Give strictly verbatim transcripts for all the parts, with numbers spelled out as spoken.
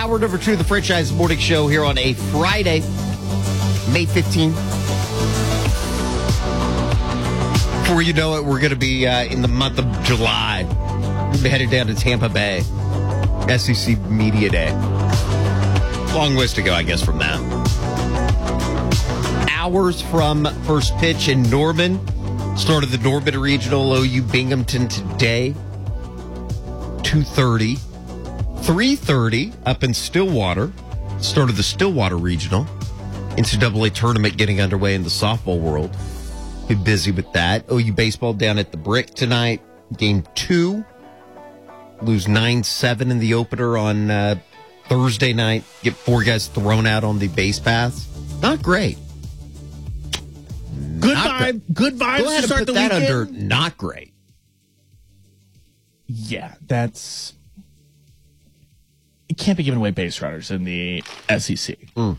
Hour number two of the Franchise Morning Show here on a Friday, May fifteenth. Before you know it, we're going to be uh, in the month of July. We'll be headed down to Tampa Bay. S E C Media Day. Long ways to go, I guess, from that. Hours from first pitch in Norman. Start of the Norman Regional, O U Binghamton today. two thirty. three thirty up in Stillwater. Start of the Stillwater Regional. N C double A tournament getting underway in the softball world. Be busy with that. O U baseball down at the Brick tonight. Game two. Lose nine seven in the opener on uh, Thursday night. Get four guys thrown out on the base paths. Not great. Good Not vibe. Good vibes Go ahead to and start put the that weekend. under not great. Yeah, that's... It can't be giving away base runners in the S E C. Mm.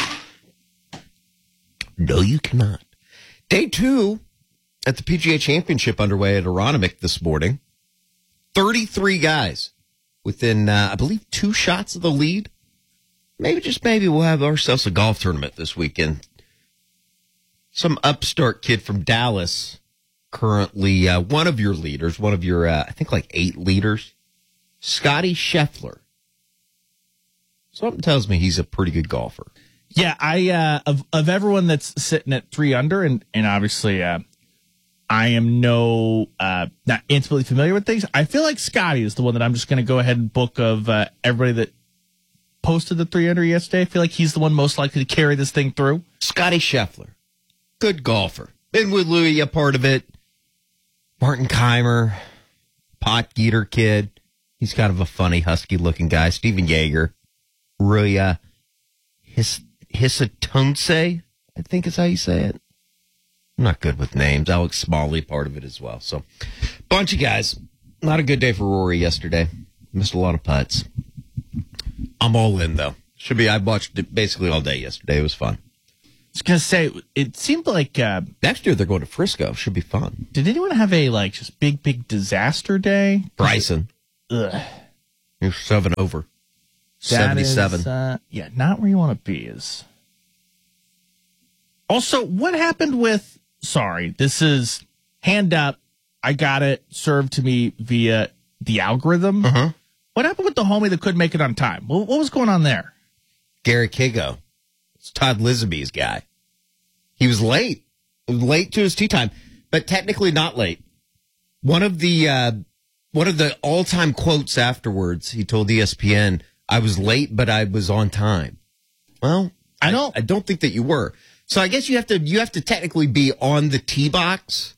No, you cannot. Day two at the P G A Championship underway at Aronimink this morning. thirty-three guys within, uh, I believe, two shots of the lead. Maybe, just maybe, we'll have ourselves a golf tournament this weekend. Some upstart kid from Dallas, currently uh, one of your leaders, one of your, uh, I think, like eight leaders, Scotty Scheffler. Something tells me he's a pretty good golfer. Yeah, I uh, of of everyone that's sitting at three under, and and obviously uh, I am no uh, not intimately familiar with things. I feel like Scotty is the one that I'm just going to go ahead and book of uh, everybody that posted the three under yesterday. I feel like he's the one most likely to carry this thing through. Scotty Scheffler, good golfer. Been with Louis a part of it. Martin Keimer, pot geeter kid. He's kind of a funny, husky-looking guy. Steven Yeager, really uh, his Hisatonse, I think is how you say it. I'm not good with names. Alex Smalley, part of it as well. So, bunch of guys. Not a good day for Rory yesterday. Missed a lot of putts. I'm all in, though. Should be. I watched it basically all day yesterday. It was fun. I was going to say, it seemed like... Uh, Next year, they're going to Frisco. Should be fun. did anyone have a, like, just big, big disaster day? Bryson. Ugh. You're seven over. That seventy-seven. is, uh, yeah, not where you want to be. Is also, what happened with, sorry, this is hand up. I got it served to me via the algorithm. Uh-huh. What happened with the homie that couldn't make it on time? What, what was going on there? Gary Kigo. It's Todd Lisabee's guy. He was late. Late to his tee time, but technically not late. One of the, uh, one of the all-time quotes afterwards, he told E S P N, I was late, but I was on time. Well, I don't, I don't think that you were. So I guess you have to, you have to technically be on the tee box.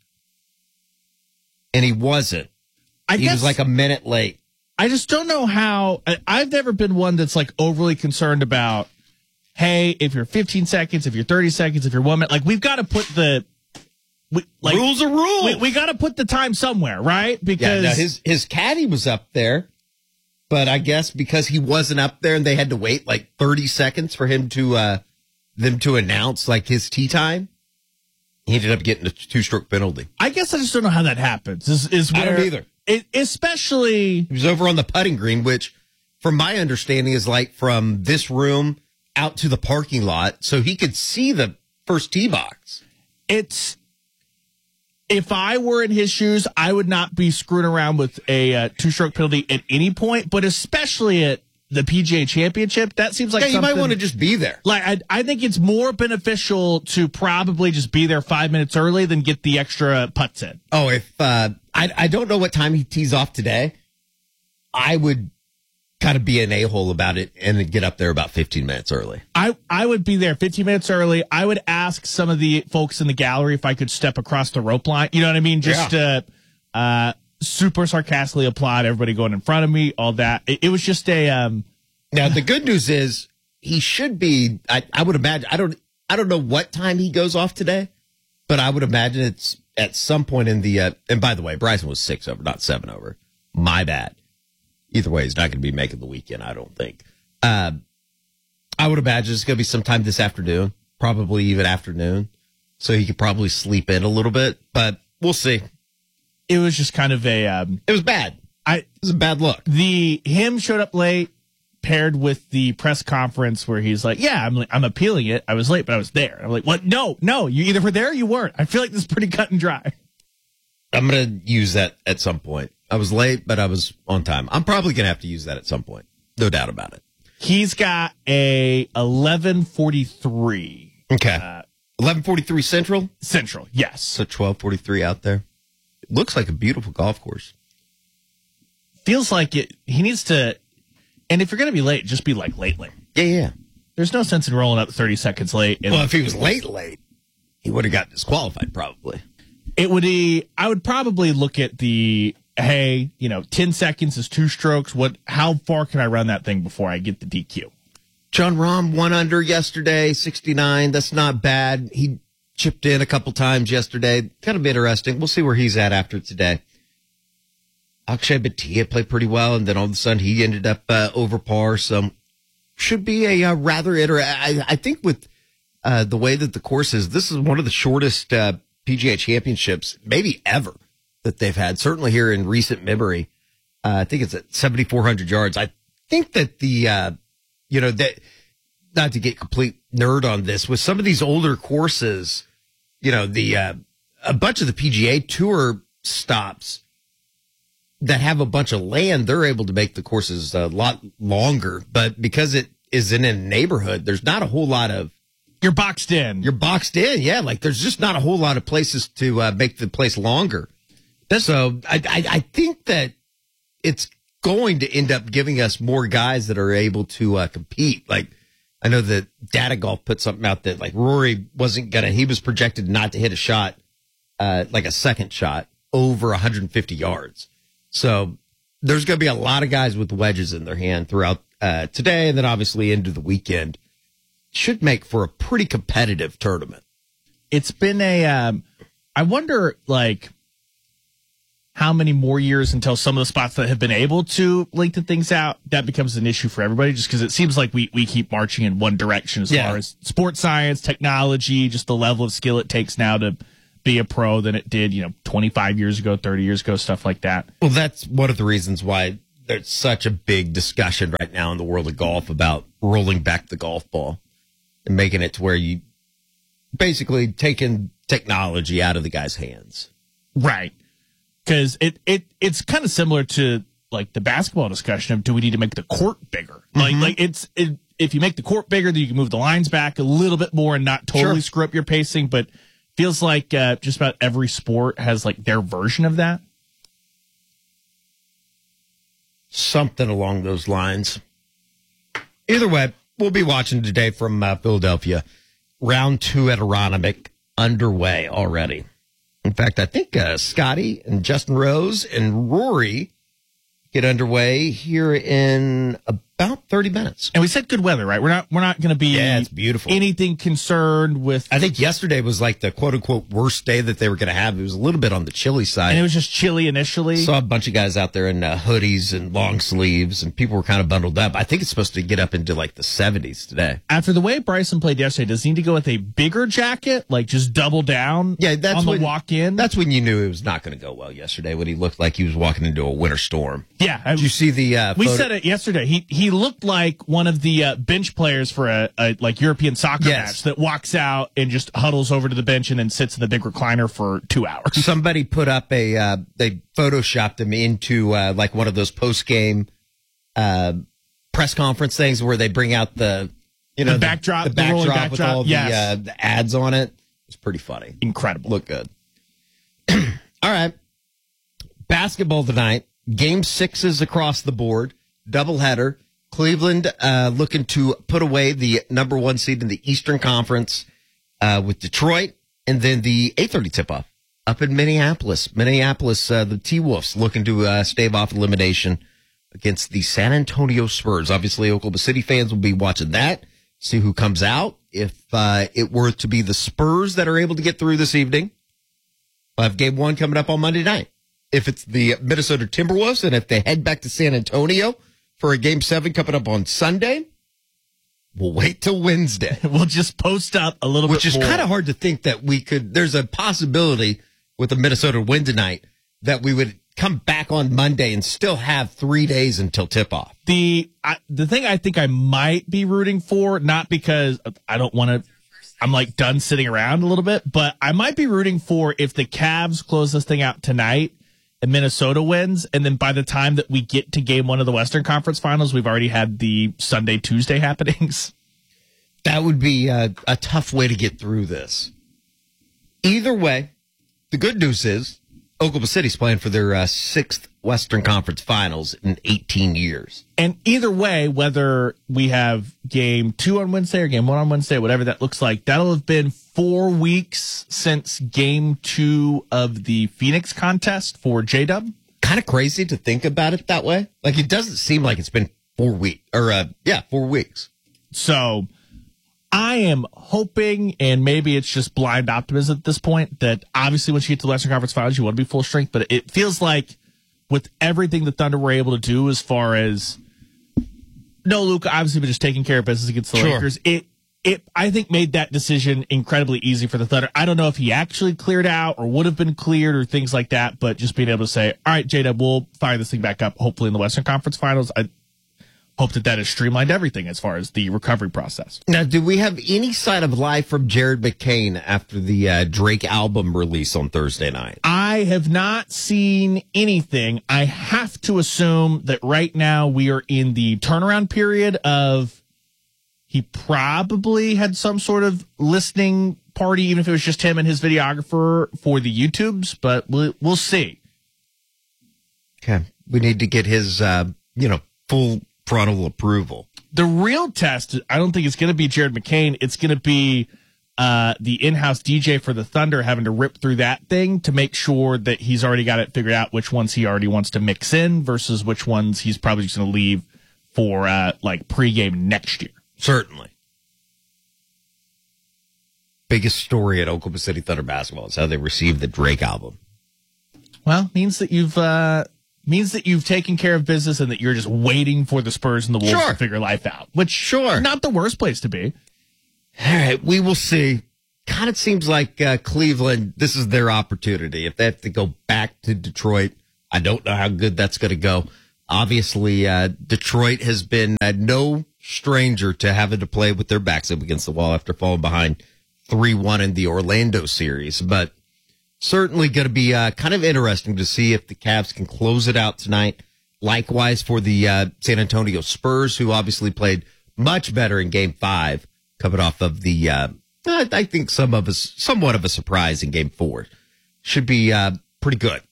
And he wasn't. I he guess, was like a minute late. I just don't know how. I, I've never been one that's like overly concerned about, hey, if you're fifteen seconds, if you're thirty seconds, if you're one minute, like we've got to put the, we, like, rules are rules. We, we got to put the time somewhere, right? Because yeah, no, his, his caddy was up there. But I guess because he wasn't up there and they had to wait like thirty seconds for him to, uh, them to announce like his tee time, he ended up getting a two stroke penalty. I guess I just don't know how that happens. Is, is where, I don't either. It, especially. He was over on the putting green, which from my understanding is like from this room out to the parking lot. So he could see the first tee box. It's, if I were in his shoes, I would not be screwing around with a uh, two-stroke penalty at any point, but especially at the P G A Championship, that seems like yeah, you something, might want to just be there. Like I, I think it's more beneficial to probably just be there five minutes early than get the extra putts in. Oh, if uh, I I don't know what time he tees off today, I would kind of be an a-hole about it and then get up there about fifteen minutes early. I, I would be there fifteen minutes early. I would ask some of the folks in the gallery if I could step across the rope line. You know what I mean? Just yeah. uh, uh, super sarcastically applaud everybody going in front of me, all that. It, it was just a... Um, now, the good news is he should be, I, I would imagine, I don't I don't know what time he goes off today, but I would imagine it's at some point in the, uh, and by the way, Bryson was six over, not seven over. My bad. Either way, he's not going to be making the weekend, I don't think. Uh, I would imagine it's going to be sometime this afternoon, probably even afternoon. So he could probably sleep in a little bit, but we'll see. It was just kind of a... Um, it was bad. I, it was a bad look. The him showed up late. paired with the press conference where he's like, yeah, I'm I'm appealing it. I was late, but I was there. I'm like, what? No, no, you either were there or you weren't. I feel like this is pretty cut and dry. I'm going to use that at some point. I was late, but I was on time. I'm probably going to have to use that at some point. No doubt about it. He's got a eleven forty-three. Okay. Uh, eleven forty-three Central? Central, yes. So twelve forty-three out there. It looks like a beautiful golf course. Feels like it. He needs to, and if you're going to be late, just be like late, late. Yeah, yeah. There's no sense in rolling up thirty seconds late. And well, if he was late, late, he would have got disqualified probably. It would be, I would probably look at the, hey, you know, ten seconds is two strokes. What, how far can I run that thing before I get the D Q? John Rahm one under yesterday, sixty-nine. That's not bad. He chipped in a couple times yesterday. Kind of interesting. We'll see where he's at after today. Akshay Bhatia played pretty well, and then all of a sudden he ended up uh, over par. So should be a uh, rather interesting. I, I think with uh, the way that the course is, this is one of the shortest uh, P G A championships maybe ever that they've had. Certainly here in recent memory. Uh, I think it's at seventy-four hundred yards. I think that the, uh, you know, that not to get complete nerd on this, with some of these older courses, you know, the uh, a bunch of the P G A Tour stops that have a bunch of land, they're able to make the courses a lot longer. But because it is in a neighborhood, there's not a whole lot of. You're boxed in. You're boxed in, yeah. Like there's just not a whole lot of places to uh, make the place longer. So I, I, I think that it's going to end up giving us more guys that are able to uh, compete. Like I know that Data Golf put something out that like Rory wasn't gonna. He was projected not to hit a shot, uh, like a second shot over one hundred fifty yards. So there's going to be a lot of guys with wedges in their hand throughout uh, today, and then obviously into the weekend. Should make for a pretty competitive tournament. It's been a. Um, I wonder, like, how many more years until some of the spots that have been able to lengthen things out, that becomes an issue for everybody, just because it seems like we, we keep marching in one direction as yeah. far as sports science, technology, just the level of skill it takes now to be a pro than it did, you know, twenty-five years ago, thirty years ago, stuff like that. Well, that's one of the reasons why there's such a big discussion right now in the world of golf about rolling back the golf ball and making it to where you basically taking technology out of the guy's hands. Right. Because it, it it's kind of similar to like the basketball discussion of do we need to make the court bigger? Mm-hmm. Like like it's it, if you make the court bigger, then you can move the lines back a little bit more and not totally sure. screw up your pacing. But feels like uh, just about every sport has like their version of that. Something along those lines. Either way, we'll be watching today from uh, Philadelphia. Round two at Aronimink underway already. In fact, I think uh, Scotty and Justin Rose and Rory get underway here in about thirty minutes. And we said good weather, right? We're not we're not going to be yeah, it's beautiful. anything concerned with. I think yesterday was like the quote unquote worst day that they were going to have. It was a little bit on the chilly side. And it was just chilly initially. Saw a bunch of guys out there in uh, hoodies and long sleeves, and people were kind of bundled up. I think it's supposed to get up into like the seventies today. After the way Bryson played yesterday, does he need to go with a bigger jacket, like just double down yeah, that's on when, the walk in? That's when you knew it was not going to go well yesterday, when he looked like he was walking into a winter storm. Yeah. I, Did you see the uh, We photo? said it yesterday. He he looked like one of the uh, bench players for a, a like European soccer yes. match that walks out and just huddles over to the bench and then sits in the big recliner for two hours. Somebody put up a uh, they photoshopped him into uh, like one of those post game uh, press conference things where they bring out the you know the backdrop, the, the backdrop, the backdrop with all yes. the, uh, the ads on it. It's pretty funny, incredible, look good. All right, basketball tonight. Game sixes across the board, doubleheader. Cleveland uh, looking to put away the number one seed in the Eastern Conference uh, with Detroit, and then the eight thirty tip-off up in Minneapolis. Minneapolis, uh, the T-Wolves looking to uh, stave off elimination against the San Antonio Spurs. Obviously, Oklahoma City fans will be watching that, see who comes out. If uh, it were to be the Spurs that are able to get through this evening, we'll have game one coming up on Monday night. If it's the Minnesota Timberwolves, and if they head back to San Antonio for a game seven coming up on Sunday, we'll wait till Wednesday. We'll just post up a little Which bit is more. kind of hard to think that we could, there's a possibility with a Minnesota win tonight that we would come back on Monday and still have three days until tip-off. The I, the thing I think I might be rooting for, not because I don't want to, I'm like done sitting around a little bit, but I might be rooting for if the Cavs close this thing out tonight and Minnesota wins, and then by the time that we get to game one of the Western Conference Finals, we've already had the Sunday, Tuesday happenings. That would be a, a tough way to get through this. Either way, the good news is Oklahoma City's playing for their uh, sixth Western Conference Finals in eighteen years. And either way, whether we have game two on Wednesday or game one on Wednesday, whatever that looks like, that'll have been four weeks since game two of the Phoenix contest for J-Dub. Kind of crazy to think about it that way. Like, it doesn't seem like it's been four weeks, or, uh, yeah, four weeks. So I am hoping, and maybe it's just blind optimism at this point, that obviously once you get to the Western Conference Finals, you want to be full strength, but it feels like with everything the Thunder were able to do as far as, no, Luka, obviously, but just taking care of business against the Sure. Lakers, it, it, I think, made that decision incredibly easy for the Thunder. I don't know if he actually cleared out or would have been cleared or things like that, but just being able to say, all right, J-Dub, we'll fire this thing back up, hopefully in the Western Conference Finals. I hope that that has streamlined everything as far as the recovery process. Now, do we have any sign of life from Jared McCain after the uh, Drake album release on Thursday night? I have not seen anything. I have to assume that right now we are in the turnaround period of he probably had some sort of listening party, even if it was just him and his videographer for the YouTubes, but we'll, we'll see. Okay. We need to get his, uh, you know, full frontal approval. The real test, I don't think it's going to be Jared McCain. It's going to be uh, the in-house D J for the Thunder having to rip through that thing to make sure that he's already got it figured out which ones he already wants to mix in versus which ones he's probably just going to leave for uh, like pregame next year. Certainly. Biggest story at Oklahoma City Thunder basketball is how they received the Drake album. Well, means that you've uh, means that you've taken care of business and that you're just waiting for the Spurs and the Wolves Sure. to figure life out. Which, Sure. not the worst place to be. All right, we will see. Kind of seems like uh, Cleveland, this is their opportunity. If they have to go back to Detroit, I don't know how good that's going to go. Obviously, uh, Detroit has been uh, no stranger to having to play with their backs up against the wall after falling behind three one in the Orlando series. But certainly going to be uh, kind of interesting to see if the Cavs can close it out tonight. Likewise for the uh, San Antonio Spurs, who obviously played much better in game five, coming off of the, uh, I think some of us, somewhat of a surprise in game four. Should be uh, pretty good.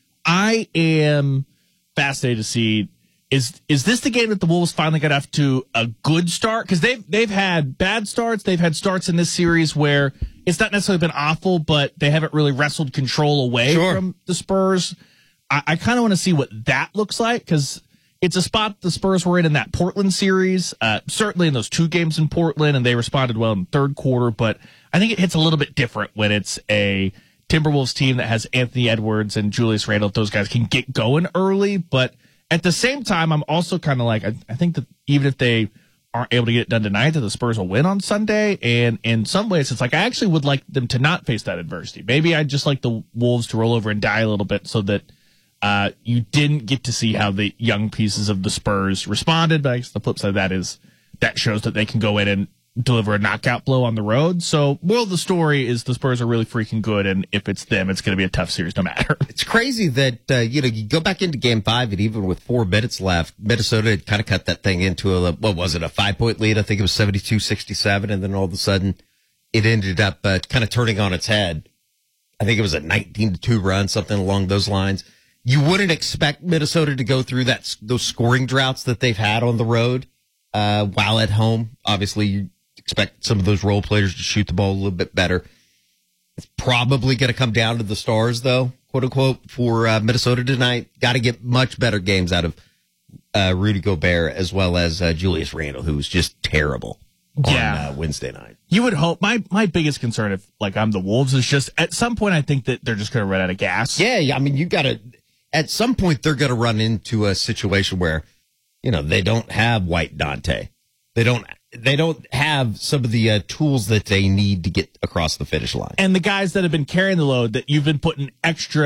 I am fascinated to see, is is this the game that the Wolves finally got off to a good start? Because they've, they've had bad starts. They've had starts in this series where it's not necessarily been awful, but they haven't really wrestled control away Sure. from the Spurs. I, I kind of want to see what that looks like because it's a spot the Spurs were in in that Portland series, uh, certainly in those two games in Portland, and they responded well in the third quarter. But I think it hits a little bit different when it's a Timberwolves team that has Anthony Edwards and Julius Randle. Those guys can get going early, but at the same time, I'm also kind of like, I, I think that even if they aren't able to get it done tonight, that the Spurs will win on Sunday. And in some ways, it's like, I actually would like them to not face that adversity. Maybe I'd just like the Wolves to roll over and die a little bit so that uh, you didn't get to see how the young pieces of the Spurs responded. But I guess the flip side of that is that shows that they can go in and deliver a knockout blow on the road. So, moral of the story is the Spurs are really freaking good, and if it's them, it's going to be a tough series no matter. It's crazy that, uh, you know, you go back into game five, and even with four minutes left, Minnesota had kind of cut that thing into a, what was it, a five-point lead? I think it was seventy-two sixty-seven, and then all of a sudden it ended up uh, kind of turning on its head. I think it was a nineteen to two run, something along those lines. You wouldn't expect Minnesota to go through that those scoring droughts that they've had on the road uh, while at home. Obviously, you expect some of those role players to shoot the ball a little bit better. It's probably going to come down to the stars, though, quote unquote, for uh, Minnesota tonight. Got to get much better games out of uh, Rudy Gobert as well as uh, Julius Randle, who was just terrible on Yeah. uh, Wednesday night. You would hope. My my biggest concern, if like I'm the Wolves, is just at some point I think that they're just going to run out of gas. Yeah, yeah. I mean, you got to, at some point, they're going to run into a situation where, you know, they don't have White Dante. They don't. They don't have some of the uh, tools that they need to get across the finish line. And the guys that have been carrying the load that you've been putting extra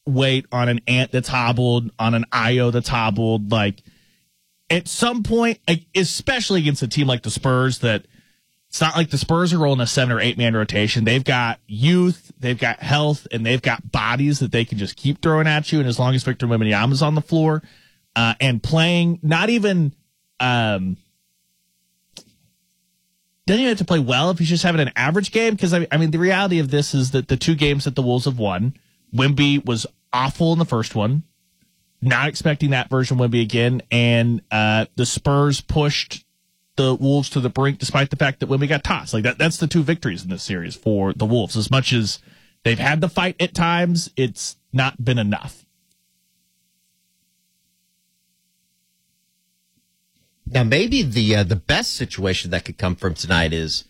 weight on an Ant that's hobbled, on an Io that's hobbled. Like, at some point, like, especially against a team like the Spurs, that it's not like the Spurs are rolling a seven or eight man rotation. They've got youth, they've got health, and they've got bodies that they can just keep throwing at you. And as long as Victor Wembanyama's on the floor uh, and playing, not even um, doesn't even have to play well if he's just having an average game. Because I, I mean, the reality of this is that the two games that the Wolves have won, Wemby was awful in the first one. Not expecting that version of Wemby again, and uh, the Spurs pushed the Wolves to the brink, despite the fact that Wemby got tossed. Like that, that's the two victories in this series for the Wolves. As much as they've had the fight at times, it's not been enough. Now, maybe the uh, the best situation that could come from tonight is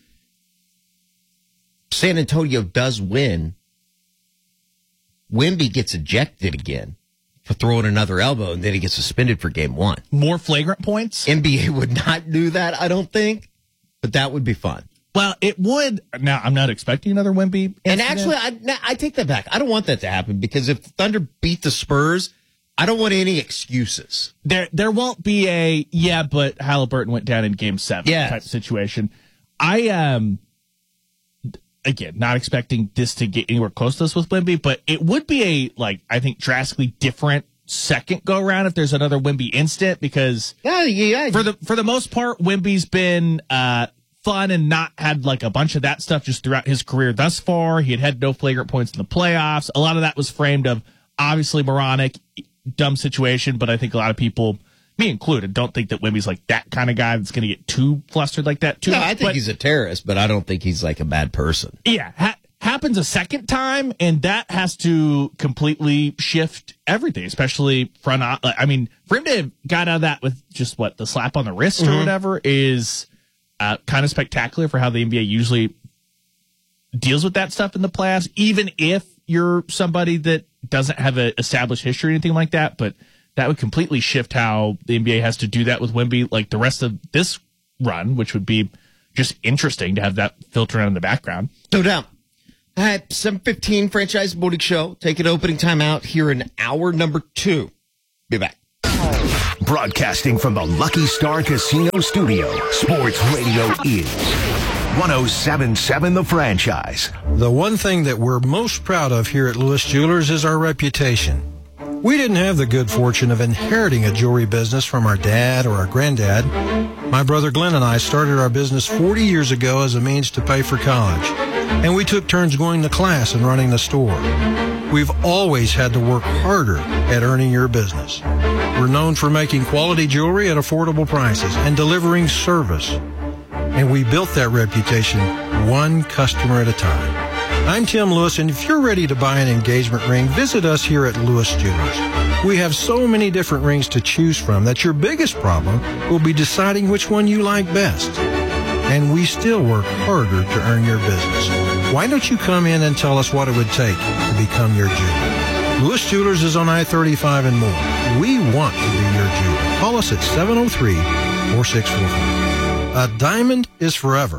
San Antonio does win. Wemby gets ejected again for throwing another elbow, and then he gets suspended for game one. More flagrant points? N B A would not do that, I don't think, but that would be fun. Well, it would. Now, I'm not expecting another Wemby incident. And actually, I, I take that back. I don't want that to happen, because if the Thunder beat the Spurs, I don't want any excuses. There there won't be a, yeah, but Halliburton went down in game seven yes. type of situation. I, um, again, not expecting this to get anywhere close to this with Wemby, but it would be a, like, I think drastically different second go around if there's another Wemby instant, because yeah, yeah. for the for the most part, Wemby's been uh, fun and not had like a bunch of that stuff just throughout his career thus far. He had had no flagrant points in the playoffs. A lot of that was framed of obviously moronic, dumb situation, but I think a lot of people, me included, don't think that Wemby's like that kind of guy that's going to get too flustered like that. Too no, much. I think but, he's a terrorist, but I don't think he's like a bad person. Yeah, ha- happens a second time, and that has to completely shift everything, especially front. I mean, for him to have got out of that with just what the slap on the wrist mm-hmm. or whatever is uh, kind of spectacular for how the N B A usually deals with that stuff in the playoffs, even if you're somebody that doesn't have an established history or anything like that, but that would completely shift how the N B A has to do that with Wemby, like the rest of this run, which would be just interesting to have that filter around in the background. No doubt. All right, seven fifteen Franchise Morning Show. Take an opening time out here in hour number two. Be back. Broadcasting from the Lucky Star Casino Studio, Sports Radio is one oh seven point seven The Franchise. The one thing that we're most proud of here at Lewis Jewelers is our reputation. We didn't have the good fortune of inheriting a jewelry business from our dad or our granddad. My brother Glenn and I started our business forty years ago as a means to pay for college, and we took turns going to class and running the store. We've always had to work harder at earning your business. We're known for making quality jewelry at affordable prices and delivering service. And we built that reputation one customer at a time. I'm Tim Lewis, and if you're ready to buy an engagement ring, visit us here at Lewis Jewelers. We have so many different rings to choose from that your biggest problem will be deciding which one you like best. And we still work harder to earn your business. Why don't you come in and tell us what it would take to become your jeweler? Lewis Jewelers is on I thirty-five and more. We want to be your jeweler. Call us at seven oh three, four six four four. A diamond is forever.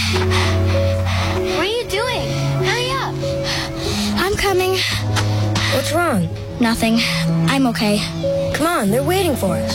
Coming. What's wrong? Nothing. I'm okay. Come on, they're waiting for us.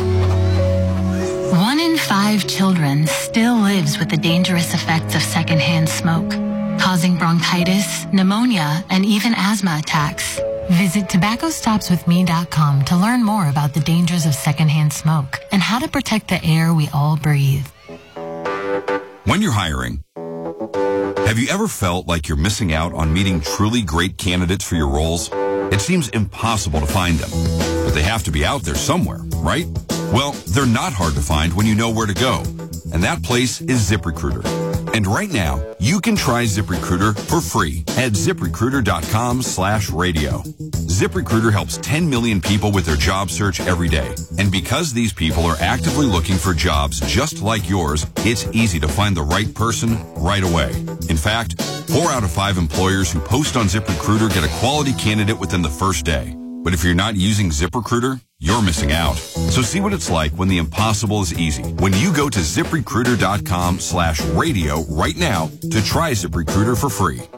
One in five children still lives with the dangerous effects of secondhand smoke, causing bronchitis, pneumonia, and even asthma attacks. Visit tobacco stops with me dot com to learn more about the dangers of secondhand smoke and how to protect the air we all breathe. When you're hiring, have you ever felt like you're missing out on meeting truly great candidates for your roles? It seems impossible to find them, but they have to be out there somewhere, right? Well, they're not hard to find when you know where to go, and that place is ZipRecruiter. And right now, you can try ZipRecruiter for free at ZipRecruiter.com slash radio. ZipRecruiter helps ten million people with their job search every day. And because these people are actively looking for jobs just like yours, it's easy to find the right person right away. In fact, four out of five employers who post on ZipRecruiter get a quality candidate within the first day. But if you're not using ZipRecruiter, you're missing out. So see what it's like when the impossible is easy. When you go to ZipRecruiter.com slash radio right now to try ZipRecruiter for free.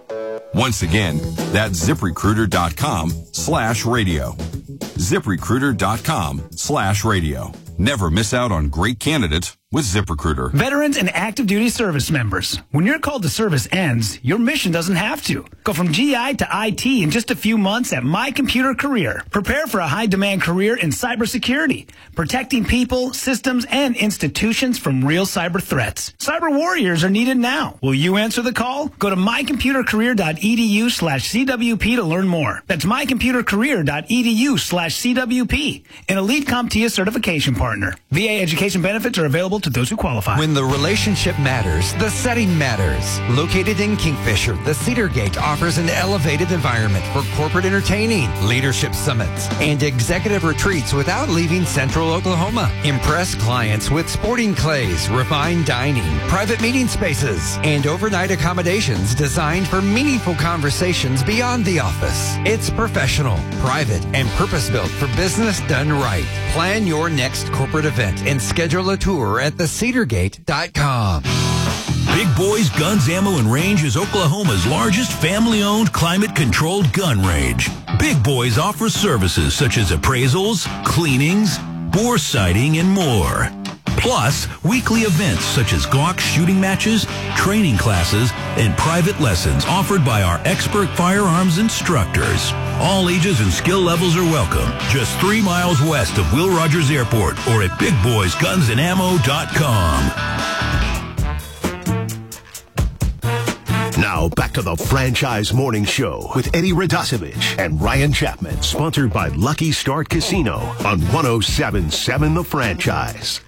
Once again, that's ZipRecruiter.com slash radio. ZipRecruiter.com slash radio. Never miss out on great candidates with ZipRecruiter. Veterans and active duty service members. When your call to service ends, your mission doesn't have to. Go from G I to I T in just a few months at My Computer Career. Prepare for a high-demand career in cybersecurity, protecting people, systems, and institutions from real cyber threats. Cyber warriors are needed now. Will you answer the call? Go to mycomputercareer.edu slash CWP to learn more. That's mycomputercareer.edu slash CWP. An Elite CompTIA certification partner. V A education benefits are available to those who qualify. When the relationship matters, the setting matters. Located in Kingfisher, the Cedar Gate offers an elevated environment for corporate entertaining, leadership summits, and executive retreats without leaving Central Oklahoma. Impress clients with sporting clays, refined dining, private meeting spaces, and overnight accommodations designed for meaningful conversations beyond the office. It's professional, private, and purpose-built for business done right. Plan your next corporate event and schedule a tour at the cedar gate dot com. Big Boys Guns, Ammo, and Range is Oklahoma's largest family-owned, climate-controlled gun range. Big Boys offers services such as appraisals, cleanings, bore sighting, and more. Plus, weekly events such as Glock shooting matches, training classes, and private lessons offered by our expert firearms instructors. All ages and skill levels are welcome. Just three miles west of Will Rogers Airport or at big boys guns and ammo dot com. Now back to the Franchise Morning Show with Eddie Radosevich and Ryan Chapman, sponsored by Lucky Start Casino on one oh seven point seven The Franchise.